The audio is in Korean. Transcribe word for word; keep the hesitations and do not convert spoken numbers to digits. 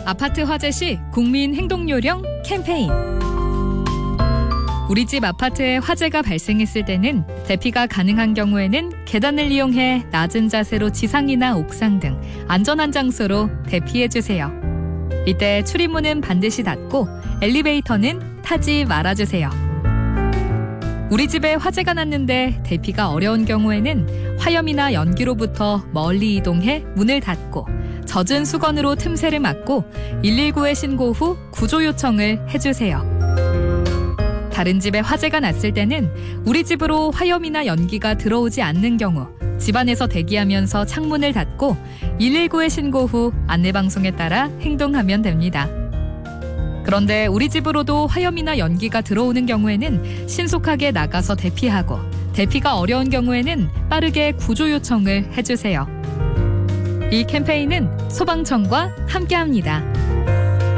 아파트 화재 시 국민 행동 요령 캠페인. 우리 집 아파트에 화재가 발생했을 때는 대피가 가능한 경우에는 계단을 이용해 낮은 자세로 지상이나 옥상 등 안전한 장소로 대피해주세요. 이때 출입문은 반드시 닫고 엘리베이터는 타지 말아주세요. 우리 집에 화재가 났는데 대피가 어려운 경우에는 화염이나 연기로부터 멀리 이동해 문을 닫고 젖은 수건으로 틈새를 막고 일일구에 신고 후 구조 요청을 해주세요. 다른 집에 화재가 났을 때는 우리 집으로 화염이나 연기가 들어오지 않는 경우 집안에서 대기하면서 창문을 닫고 일일구에 신고 후 안내방송에 따라 행동하면 됩니다. 그런데 우리 집으로도 화염이나 연기가 들어오는 경우에는 신속하게 나가서 대피하고 대피가 어려운 경우에는 빠르게 구조 요청을 해주세요. 이 캠페인은 소방청과 함께합니다.